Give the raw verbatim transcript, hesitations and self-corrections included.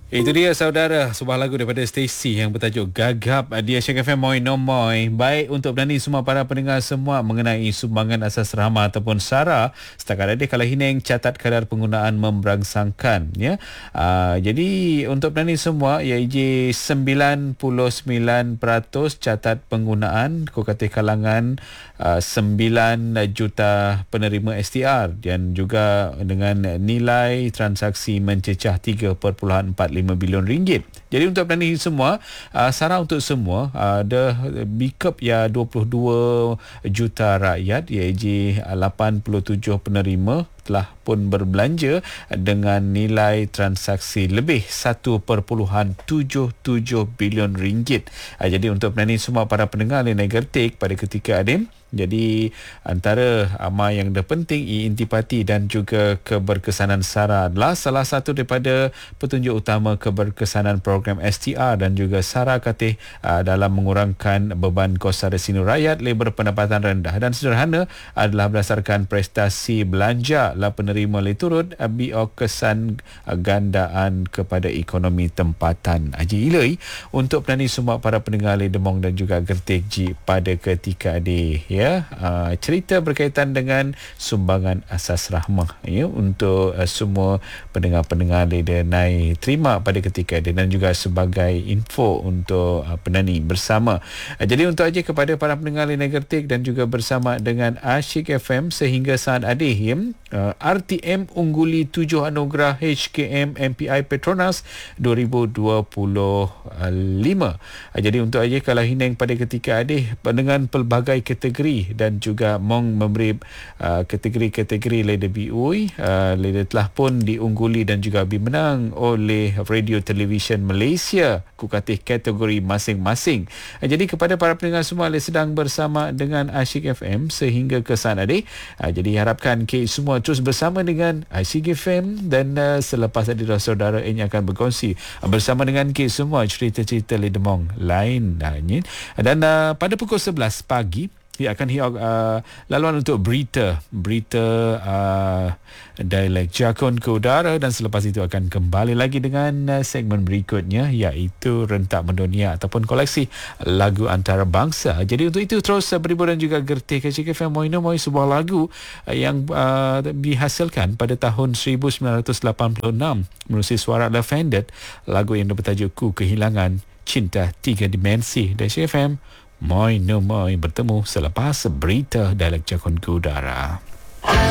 Itu dia saudara, sebuah lagu daripada Stacy yang bertajuk Gagap di Asyik F M Moi No Moi. Baik untuk berani semua para pendengar semua mengenai sumbangan asas rahmah ataupun SARA. Setakat ada Kala Hineng catat kadar penggunaan memberangsangkan ya. Uh, jadi untuk berani semua I A J sembilan puluh sembilan peratus catat penggunaan Kokate kalangan uh, sembilan juta penerima S T R dan juga dengan nilai transaksi mencecah tiga perpuluhan empat lima bilion ringgit. Jadi untuk berani semua, uh, SARA untuk semua ada uh, bikep ya dua puluh dua juta rakyat, I A J lapan puluh tujuh penerima telah pun berbelanja dengan nilai transaksi lebih satu perpuluhan tujuh tujuh bilion ringgit. Uh, jadi untuk berani semua para pendengar Lena Gertik pada ketika Adim. Jadi antara amal yang terpenting intipati dan juga keberkesanan SARA adalah salah satu daripada petunjuk utama keberkesanan program S T R dan juga SARA Katih uh, dalam mengurangkan beban kos sara sinu rakyat labor pendapatan rendah dan sederhana adalah berdasarkan prestasi belanja la penerima le turut bio kesan uh, gandaan kepada ekonomi tempatan. Haji Ilai untuk penani semua para pendengar le Demong dan juga Gertik Ji pada ketika ade ya uh, cerita berkaitan dengan sumbangan asas rahmah ya untuk uh, semua pendengar-pendengar le Denai terima pada ketika ade dan juga sebagai info untuk uh, penani bersama. Uh, jadi untuk aja kepada para pendengar le Gertik dan juga bersama dengan Asyik F M sehingga saat ade ya uh, R T M ungguli tujuh anugerah H K M M P I Petronas dua ribu dua puluh lima. Uh, jadi untuk aja Kala Hineng pada ketika ade dengan pelbagai kategori dan juga mong memberi uh, kategori-kategori Leda B U I uh, Leda telah pun diungguli dan juga dimenang oleh Radio Television Malaysia kukatih kategori masing-masing. Uh, jadi kepada para pendengar semua Leda sedang bersama dengan Asyik F M sehingga ke sana deh. Uh, jadi harapkan ke semua terus bersama dengan Asyik F M dan uh, selepas tadi saudara ini akan berkongsi uh, bersama dengan ke semua cerita-cerita Leda Mong lain uh, dan uh, pada pukul sebelas pagi ia akan hiau uh, laluan untuk berita berita uh, dialek Jakun ke udara dan selepas itu akan kembali lagi dengan uh, segmen berikutnya iaitu rentak mendunia ataupun koleksi lagu antarabangsa. Jadi untuk itu terus uh, berhibur dan juga gertik Asyik F M Moi No Moi, sebuah lagu uh, yang uh, dihasilkan pada tahun seribu sembilan ratus lapan puluh enam menerusi suara Lavender, lagu yang bertajuk Ku Kehilangan Cinta Tiga Dimensi. Dan Asyik F M Moi No Moi bertemu selepas berita dialek Jakun ke udara.